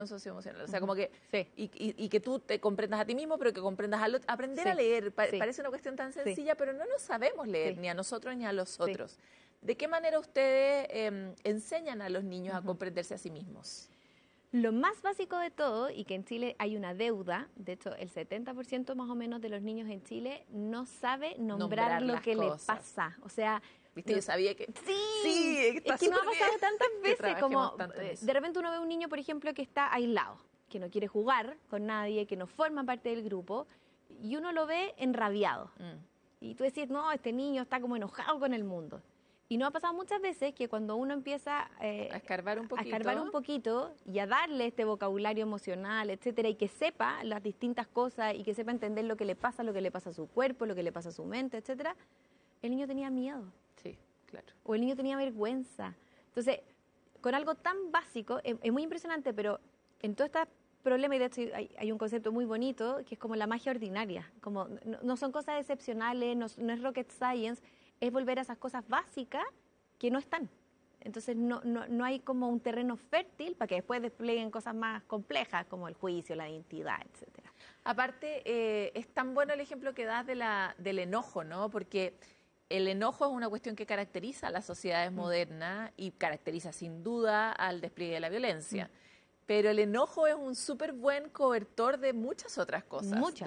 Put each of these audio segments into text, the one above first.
socioemocional. O sea, como que, Sí. y que tú te comprendas a ti mismo, pero que comprendas al otro. Aprender a leer parece una cuestión tan sencilla, pero no nos sabemos leer, ni a nosotros ni a los otros. ¿De qué manera ustedes enseñan a los niños a comprenderse a sí mismos? Lo más básico de todo, y que en Chile hay una deuda, de hecho el 70% más o menos de los niños en Chile no sabe nombrar lo que le pasa. O sea, ¿viste? Yo sabía que... Sí, es que nos ha pasado tantas veces como de repente uno ve a un niño, por ejemplo, que está aislado, que no quiere jugar con nadie, que no forma parte del grupo, y uno lo ve enrabiado. Y tú decís, no, este niño está como enojado con el mundo. Y nos ha pasado muchas veces que cuando uno empieza a escarbar un poquito y a darle este vocabulario emocional, etcétera, y que sepa las distintas cosas y que sepa entender lo que le pasa a su cuerpo, lo que le pasa a su mente, etcétera, el niño tenía miedo. Sí, claro. O el niño tenía vergüenza. Entonces, con algo tan básico, es muy impresionante, pero en todo este problema, y de hecho hay un concepto muy bonito, que es como la magia ordinaria. Como no son cosas excepcionales, no es rocket science, es volver a esas cosas básicas que no están. Entonces no hay como un terreno fértil para que después desplieguen cosas más complejas como el juicio, la identidad, etcétera. Aparte, es tan bueno el ejemplo que das del enojo, ¿no? Porque el enojo es una cuestión que caracteriza a las sociedades modernas y caracteriza sin duda al despliegue de la violencia. Pero el enojo es un súper buen cobertor de muchas otras cosas. Muchas.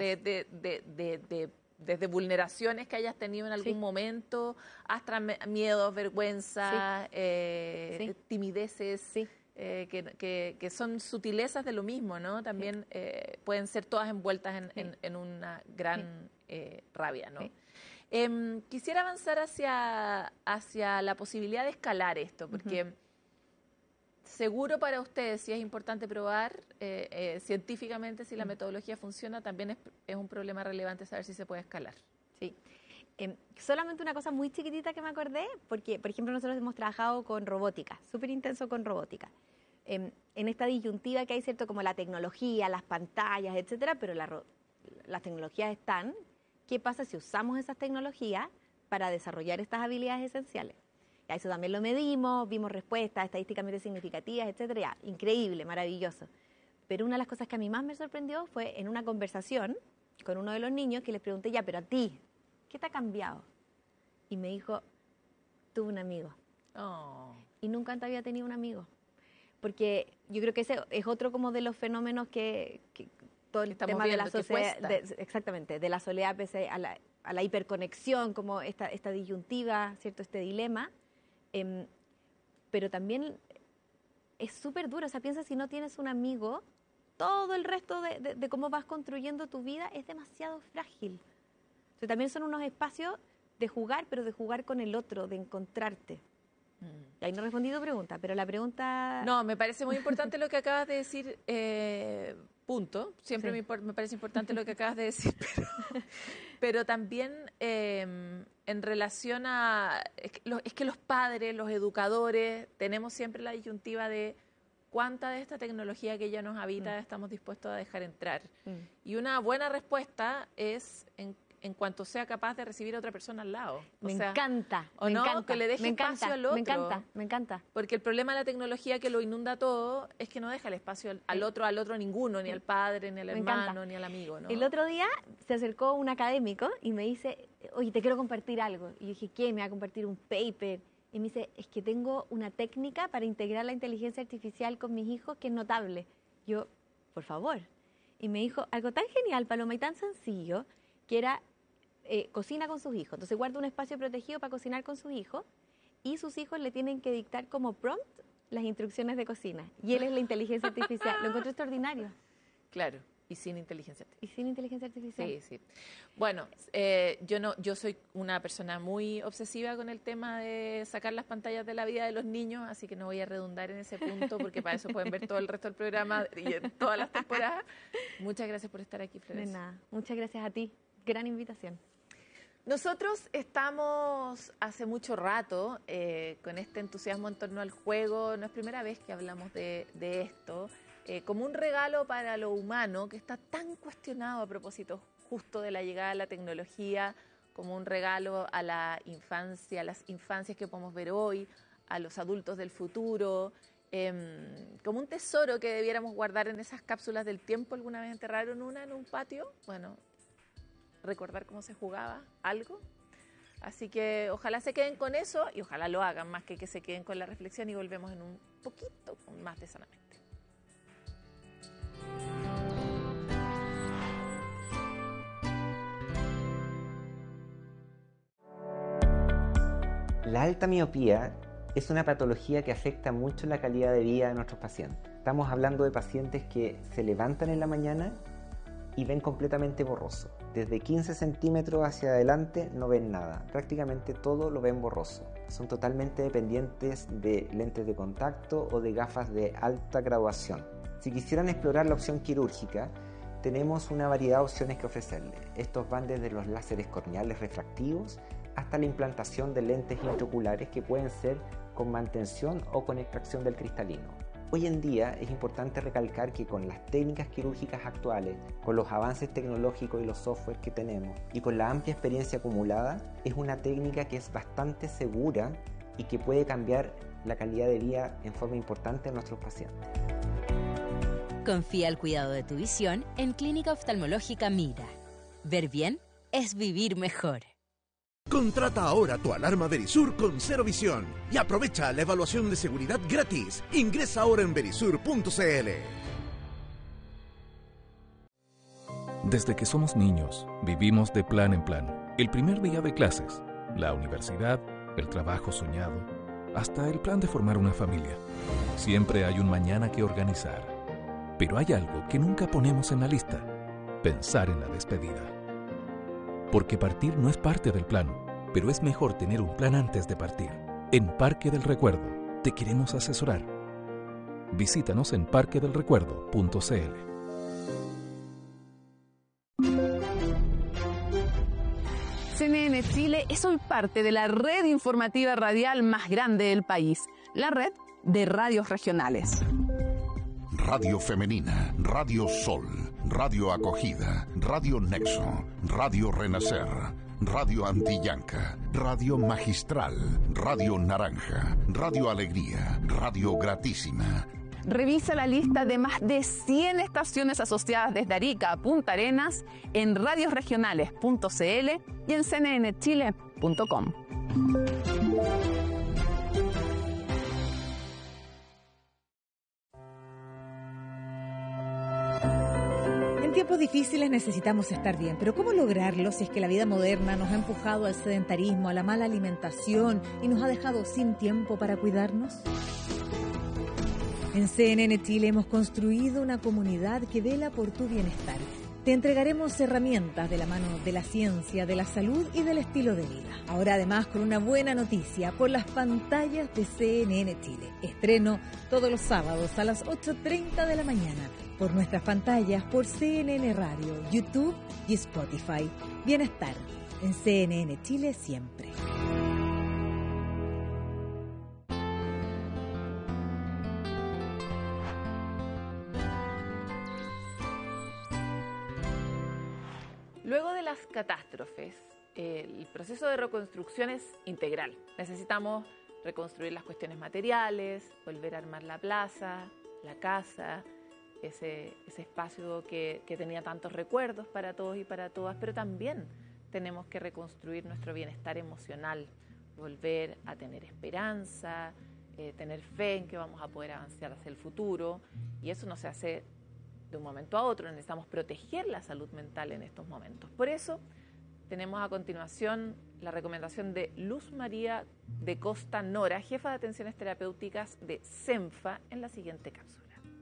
Desde vulneraciones que hayas tenido en algún momento, hasta miedos, vergüenza, timideces, que son sutilezas de lo mismo, ¿no? También pueden ser todas envueltas en una gran rabia, ¿no? Quisiera avanzar hacia la posibilidad de escalar esto, porque seguro para ustedes, si es importante probar científicamente si la metodología funciona, también es un problema relevante saber si se puede escalar. Sí. Solamente una cosa muy chiquitita que me acordé, porque, por ejemplo, nosotros hemos trabajado con robótica, súper intenso con robótica. En esta disyuntiva que hay, ¿cierto? Como la tecnología, las pantallas, etcétera, pero las tecnologías están. ¿Qué pasa si usamos esas tecnologías para desarrollar estas habilidades esenciales? A eso también lo medimos, vimos respuestas estadísticamente significativas, etcétera. Ya, increíble, maravilloso. Pero una de las cosas que a mí más me sorprendió fue en una conversación con uno de los niños que les pregunté, ya, pero a ti, ¿qué te ha cambiado? Y me dijo, tuve un amigo. Y nunca antes había tenido un amigo. Porque yo creo que ese es otro como de los fenómenos que todo el tema de la sociedad, exactamente, de la soledad pese a la hiperconexión, como esta disyuntiva, ¿cierto? Este dilema. Pero también es súper duro. O sea, piensa si no tienes un amigo, todo el resto de cómo vas construyendo tu vida es demasiado frágil. O sea, también son unos espacios de jugar, pero de jugar con el otro, de encontrarte. Y ahí no respondí tu pregunta, pero la pregunta... No, me parece muy importante lo que acabas de decir, punto. Siempre me parece importante lo que acabas de decir, pero también en relación a... Es que los padres, los educadores, tenemos siempre la disyuntiva de cuánta de esta tecnología que ya nos habita estamos dispuestos a dejar entrar. Y una buena respuesta es en cuanto sea capaz de recibir a otra persona al lado. Me encanta. O no, que le deje espacio al otro. Me encanta. Porque el problema de la tecnología que lo inunda todo es que no deja el espacio al otro a ninguno, ni al padre, ni al hermano, ni al amigo, ¿no? El otro día se acercó un académico y me dice, oye, te quiero compartir algo. Y yo dije, ¿qué? Me va a compartir un paper. Y me dice, es que tengo una técnica para integrar la inteligencia artificial con mis hijos que es notable. Yo, por favor. Y me dijo algo tan genial, Paloma, y tan sencillo, que era... cocina con sus hijos. Entonces guarda un espacio protegido para cocinar con sus hijos y sus hijos le tienen que dictar como prompt las instrucciones de cocina. Y él es la inteligencia artificial. Lo encuentro extraordinario. Claro, y sin inteligencia artificial. Y sin inteligencia artificial. Sí, sí. Bueno, yo soy una persona muy obsesiva con el tema de sacar las pantallas de la vida de los niños, así que no voy a redundar en ese punto porque para eso pueden ver todo el resto del programa y en todas las temporadas. Muchas gracias por estar aquí, Florencia. De nada. Muchas gracias a ti. Gran invitación. Nosotros estamos hace mucho rato con este entusiasmo en torno al juego. No es primera vez que hablamos de esto. Como un regalo para lo humano que está tan cuestionado a propósito justo de la llegada de la tecnología, como un regalo a la infancia, a las infancias que podemos ver hoy, a los adultos del futuro como un tesoro que debiéramos guardar en esas cápsulas del tiempo. ¿Alguna vez enterraron una en un patio? Bueno, recordar cómo se jugaba algo. Así que ojalá se queden con eso y ojalá lo hagan, más que se queden con la reflexión, y volvemos en un poquito más de Sanamente. La alta miopía es una patología que afecta mucho la calidad de vida de nuestros pacientes. Estamos hablando de pacientes que se levantan en la mañana y ven completamente borroso. Desde 15 centímetros hacia adelante no ven nada. Prácticamente todo lo ven borroso. Son totalmente dependientes de lentes de contacto o de gafas de alta graduación. Si quisieran explorar la opción quirúrgica, tenemos una variedad de opciones que ofrecerles. Estos van desde los láseres corneales refractivos hasta la implantación de lentes intraoculares que pueden ser con mantención o con extracción del cristalino. Hoy en día es importante recalcar que con las técnicas quirúrgicas actuales, con los avances tecnológicos y los software que tenemos y con la amplia experiencia acumulada, es una técnica que es bastante segura y que puede cambiar la calidad de vida en forma importante en nuestros pacientes. Confía el cuidado de tu visión en Clínica Oftalmológica Mira. Ver bien es vivir mejor. Contrata ahora tu alarma Verisur con Cero Visión y aprovecha la evaluación de seguridad gratis. Ingresa ahora en verisur.cl. Desde que somos niños, vivimos de plan en plan. El primer día de clases, la universidad, el trabajo soñado, hasta el plan de formar una familia. Siempre hay un mañana que organizar. Pero hay algo que nunca ponemos en la lista: pensar en la despedida. Porque partir no es parte del plan, pero es mejor tener un plan antes de partir. En Parque del Recuerdo te queremos asesorar. Visítanos en parquedelrecuerdo.cl. CNN Chile es hoy parte de la red informativa radial más grande del país, la red de radios regionales. Radio Femenina, Radio Sol, Radio Acogida, Radio Nexo, Radio Renacer, Radio Antillanca, Radio Magistral, Radio Naranja, Radio Alegría, Radio Gratísima. Revisa la lista de más de 100 estaciones asociadas desde Arica a Punta Arenas en radiosregionales.cl y en cnnchile.com. En tiempos difíciles necesitamos estar bien, pero ¿cómo lograrlo si es que la vida moderna nos ha empujado al sedentarismo, a la mala alimentación y nos ha dejado sin tiempo para cuidarnos? En CNN Chile hemos construido una comunidad que vela por tu bienestar. Te entregaremos herramientas de la mano de la ciencia, de la salud y del estilo de vida. Ahora además con una buena noticia por las pantallas de CNN Chile. Estreno todos los sábados a las 8:30 de la mañana por nuestras pantallas, por CNN Radio, YouTube y Spotify. Bienestar en CNN Chile siempre. Luego de las catástrofes, el proceso de reconstrucción es integral. Necesitamos reconstruir las cuestiones materiales, volver a armar la plaza, la casa, ese espacio que tenía tantos recuerdos para todos y para todas, pero también tenemos que reconstruir nuestro bienestar emocional, volver a tener esperanza, tener fe en que vamos a poder avanzar hacia el futuro, y eso no se hace de un momento a otro. Necesitamos proteger la salud mental en estos momentos. Por eso tenemos a continuación la recomendación de Luz María de Costa Nora, jefa de atenciones terapéuticas de CENFA, en la siguiente cápsula.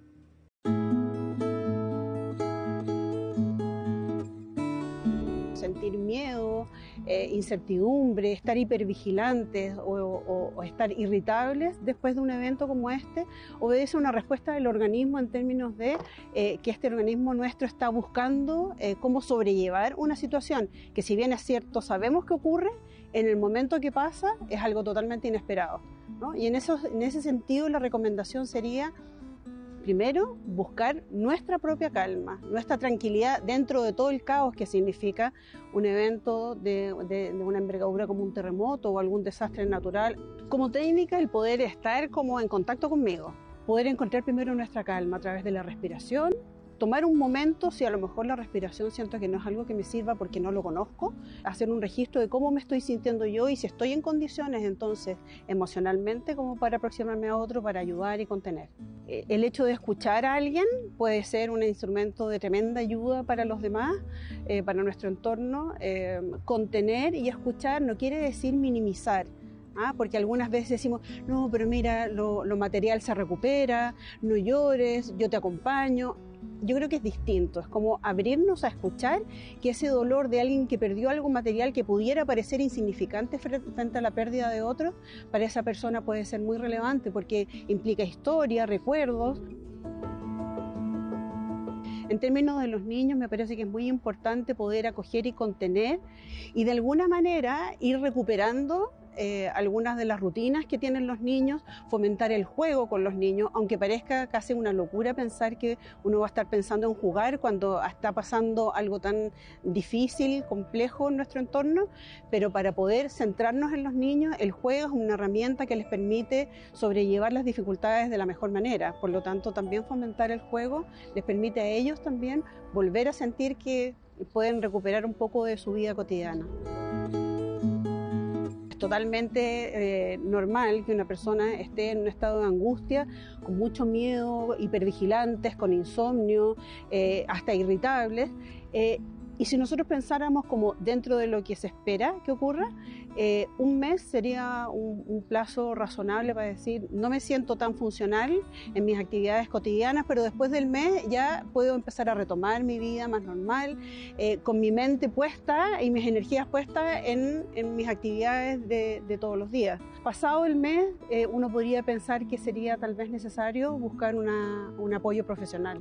Sentir miedo, incertidumbre, estar hipervigilantes o estar irritables después de un evento como este, obedece a una respuesta del organismo en términos de que este organismo nuestro está buscando cómo sobrellevar una situación que, si bien es cierto, sabemos que ocurre, en el momento que pasa es algo totalmente inesperado, ¿no? Y en ese sentido la recomendación sería: primero, buscar nuestra propia calma, nuestra tranquilidad dentro de todo el caos que significa un evento de una envergadura como un terremoto o algún desastre natural. Como técnica, el poder estar como en contacto conmigo, poder encontrar primero nuestra calma a través de la respiración, tomar un momento, si a lo mejor la respiración siento que no es algo que me sirva porque no lo conozco, hacer un registro de cómo me estoy sintiendo yo y si estoy en condiciones entonces emocionalmente como para aproximarme a otro para ayudar y contener. El hecho de escuchar a alguien puede ser un instrumento de tremenda ayuda para los demás, para nuestro entorno. Contener y escuchar no quiere decir minimizar. Porque algunas veces decimos, no, pero mira, lo material se recupera, no llores, yo te acompaño. Yo creo que es distinto, es como abrirnos a escuchar que ese dolor de alguien que perdió algo material que pudiera parecer insignificante frente a la pérdida de otro, para esa persona puede ser muy relevante porque implica historia, recuerdos. En términos de los niños, me parece que es muy importante poder acoger y contener y de alguna manera ir recuperando algunas de las rutinas que tienen los niños, fomentar el juego con los niños, aunque parezca casi una locura pensar que uno va a estar pensando en jugar cuando está pasando algo tan difícil, complejo en nuestro entorno, pero para poder centrarnos en los niños, el juego es una herramienta que les permite sobrellevar las dificultades de la mejor manera. Por lo tanto, también fomentar el juego les permite a ellos también volver a sentir que pueden recuperar un poco de su vida cotidiana. Totalmente normal que una persona esté en un estado de angustia, con mucho miedo, hipervigilantes, con insomnio, hasta irritables. Y si nosotros pensáramos como dentro de lo que se espera que ocurra, un mes sería un plazo razonable para decir, no me siento tan funcional en mis actividades cotidianas, pero después del mes ya puedo empezar a retomar mi vida más normal, con mi mente puesta y mis energías puestas en mis actividades de todos los días. Pasado el mes, uno podría pensar que sería tal vez necesario buscar un apoyo profesional.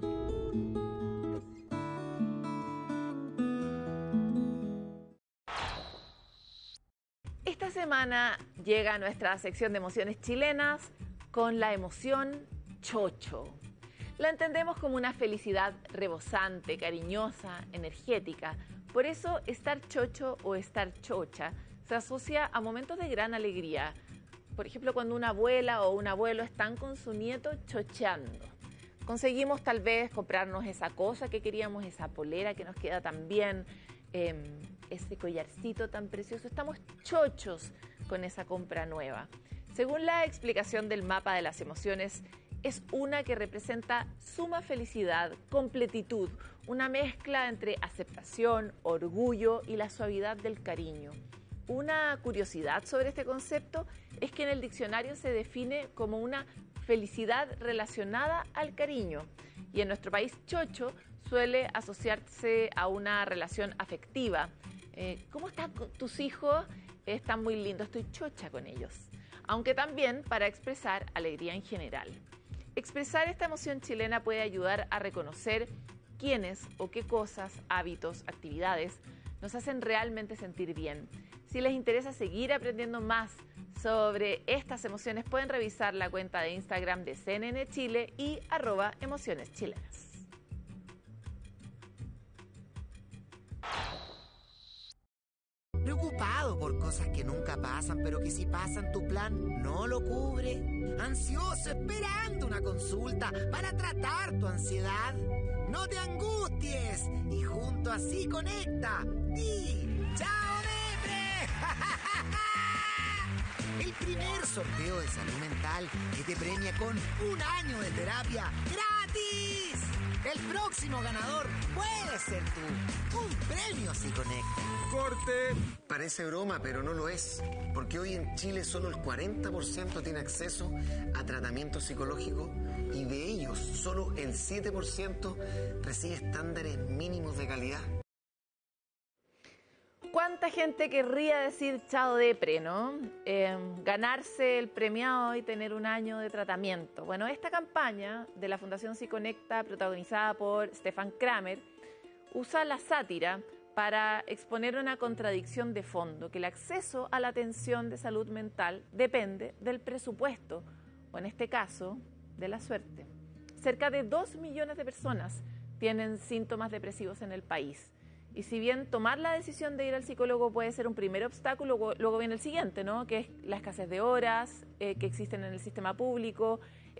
Esta semana llega nuestra sección de emociones chilenas con la emoción chocho. La entendemos como una felicidad rebosante, cariñosa, energética. Por eso, estar chocho o estar chocha se asocia a momentos de gran alegría. Por ejemplo, cuando una abuela o un abuelo están con su nieto chocheando. Conseguimos tal vez comprarnos esa cosa que queríamos, esa polera que nos queda tan bien, ese collarcito tan precioso. Estamos chochos con esa compra nueva. Según la explicación del mapa de las emociones, es una que representa suma felicidad, completitud, una mezcla entre aceptación, orgullo y la suavidad del cariño. Una curiosidad sobre este concepto es que en el diccionario se define como una felicidad relacionada al cariño. Y en nuestro país, chocho suele asociarse a una relación afectiva. ¿Cómo están tus hijos? Están muy lindos, estoy chocha con ellos. Aunque también para expresar alegría en general. Expresar esta emoción chilena puede ayudar a reconocer quiénes o qué cosas, hábitos, actividades nos hacen realmente sentir bien. Si les interesa seguir aprendiendo más sobre estas emociones, pueden revisar la cuenta de Instagram de CNN Chile y @emocioneschilenas. Preocupado por cosas que nunca pasan, pero que si pasan tu plan no lo cubre. Ansioso esperando una consulta para tratar tu ansiedad. No te angusties y junto a Sí Conecta, di ¡Chao Depre! El primer sorteo de salud mental que te premia con 1 año de terapia gratis. El próximo ganador puede ser tú. Un premio Sí Conecta. ¡Corte! Parece broma, pero no lo es. Porque hoy en Chile solo el 40% tiene acceso a tratamiento psicológico y de ellos solo el 7% recibe estándares mínimos de calidad. ¿Cuánta gente querría decir chao depre, no? Ganarse el premiado y tener 1 año de tratamiento. Bueno, esta campaña de la Fundación Sí Conecta, protagonizada por Stefan Kramer, usa la sátira para exponer una contradicción de fondo, que el acceso a la atención de salud mental depende del presupuesto, o en este caso, de la suerte. Cerca de 2 millones de personas tienen síntomas depresivos en el país. Y si bien tomar la decisión de ir al psicólogo puede ser un primer obstáculo, luego viene el siguiente, ¿no? Que es la escasez de horas que existen en el sistema público,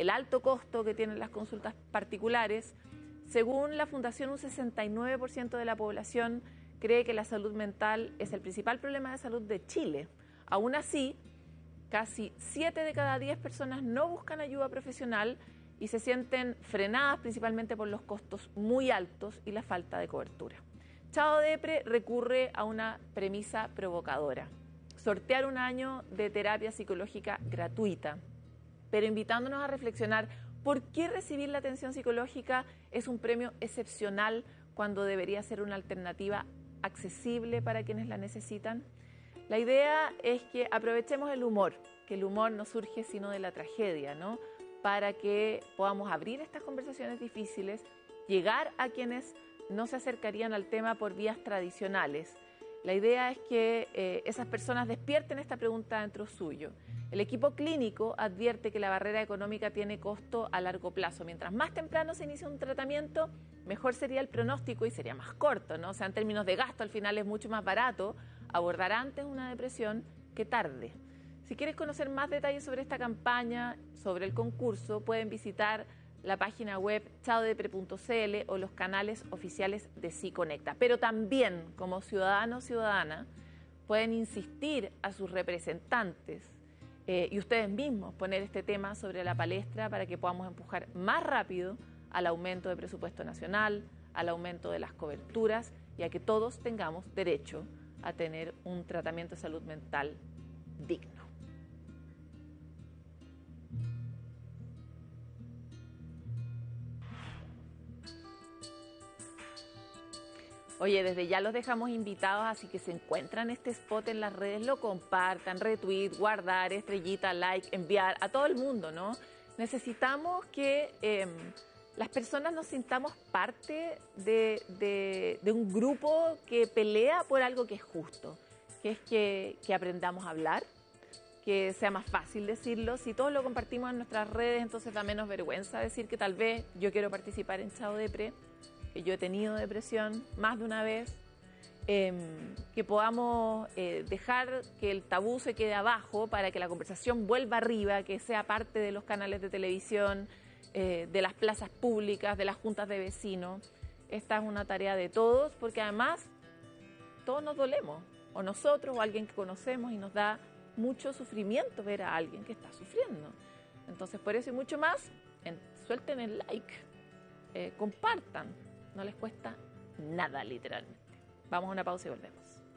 el alto costo que tienen las consultas particulares, según la Fundación, un 69% de la población cree que la salud mental es el principal problema de salud de Chile. Aún así, casi 7 de cada 10 personas no buscan ayuda profesional y se sienten frenadas principalmente por los costos muy altos y la falta de cobertura. Chao Depre recurre a una premisa provocadora: sortear un año de terapia psicológica gratuita, pero invitándonos a reflexionar por qué recibir la atención psicológica es un premio excepcional cuando debería ser una alternativa accesible para quienes la necesitan. La idea es que aprovechemos el humor, que el humor no surge sino de la tragedia, ¿no? Para que podamos abrir estas conversaciones difíciles, llegar a quienes no se acercarían al tema por vías tradicionales. La idea es que esas personas despierten esta pregunta dentro suyo. El equipo clínico advierte que la barrera económica tiene costo a largo plazo. Mientras más temprano se inicia un tratamiento, mejor sería el pronóstico y sería más corto, ¿no? O sea, en términos de gasto, al final es mucho más barato abordar antes una depresión que tarde. Si quieres conocer más detalles sobre esta campaña, sobre el concurso, pueden visitar la página web chaodepre.cl o los canales oficiales de SiConecta. Pero también, como ciudadano o ciudadana, pueden insistir a sus representantes y ustedes mismos poner este tema sobre la palestra para que podamos empujar más rápido al aumento del presupuesto nacional, al aumento de las coberturas y a que todos tengamos derecho a tener un tratamiento de salud mental digno. Oye, desde ya los dejamos invitados, así que se encuentran este spot en las redes, lo compartan, retweet, guardar, estrellita, like, enviar a todo el mundo, ¿no? Necesitamos que las personas nos sintamos parte de un grupo que pelea por algo que es justo, que es que aprendamos a hablar, que sea más fácil decirlo. Si todos lo compartimos en nuestras redes, entonces da menos vergüenza decir que tal vez yo quiero participar en Chao Depre, que yo he tenido depresión más de una vez, que podamos dejar que el tabú se quede abajo para que la conversación vuelva arriba, que sea parte de los canales de televisión, de las plazas públicas, de las juntas de vecinos. Esta es una tarea de todos, porque además todos nos dolemos, o nosotros o alguien que conocemos, y nos da mucho sufrimiento ver a alguien que está sufriendo. Entonces, por eso y mucho más, suelten el like, compartan. No les cuesta nada, literalmente. Vamos a una pausa y volvemos.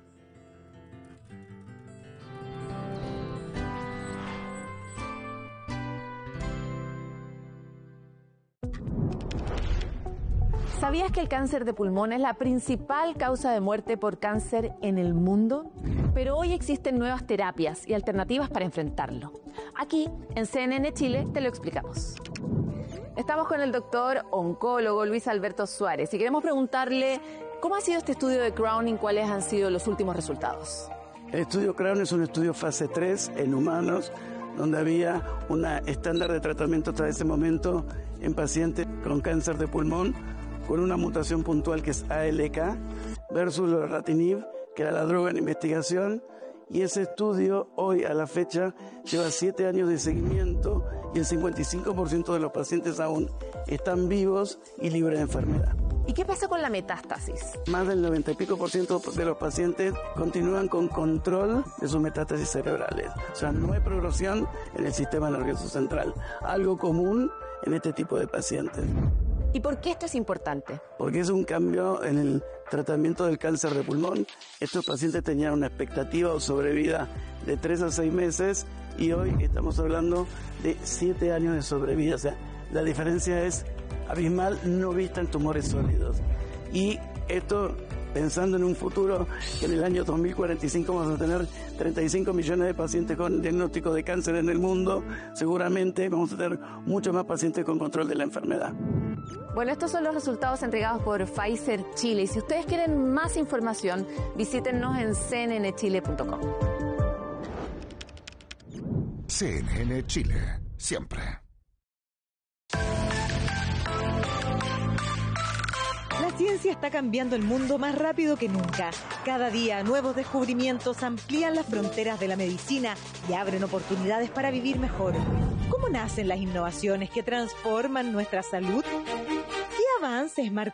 ¿Sabías que el cáncer de pulmón es la principal causa de muerte por cáncer en el mundo? Pero hoy existen nuevas terapias y alternativas para enfrentarlo. Aquí, en CNN Chile, te lo explicamos. Estamos con el doctor oncólogo Luis Alberto Suárez y queremos preguntarle cómo ha sido este estudio de Crown y cuáles han sido los últimos resultados. El estudio Crown es un estudio fase 3 en humanos, donde había un estándar de tratamiento hasta ese momento en pacientes con cáncer de pulmón, con una mutación puntual que es ALK, versus lorlatinib, que era la droga en investigación. Y ese estudio, hoy a la fecha, lleva 7 años de seguimiento y el 55% de los pacientes aún están vivos y libres de enfermedad. ¿Y qué pasa con la metástasis? Más del 90 y pico % de los pacientes continúan con control de sus metástasis cerebrales. O sea, no hay progresión en el sistema nervioso central, algo común en este tipo de pacientes. ¿Y por qué esto es importante? Porque es un cambio en el tratamiento del cáncer de pulmón. Estos pacientes tenían una expectativa o sobrevida de 3 a 6 meses y hoy estamos hablando de 7 años de sobrevida. O sea, la diferencia es abismal, no vista en tumores sólidos. Y esto, pensando en un futuro que en el año 2045 vamos a tener 35 millones de pacientes con diagnóstico de cáncer en el mundo, seguramente vamos a tener muchos más pacientes con control de la enfermedad. Bueno, estos son los resultados entregados por Pfizer Chile. Y si ustedes quieren más información, visítennos en cnnchile.com. CNN Chile, siempre. La ciencia está cambiando el mundo más rápido que nunca. Cada día, nuevos descubrimientos amplían las fronteras de la medicina y abren oportunidades para vivir mejor. ¿Cómo nacen las innovaciones que transforman nuestra salud? ¿Qué avances marcó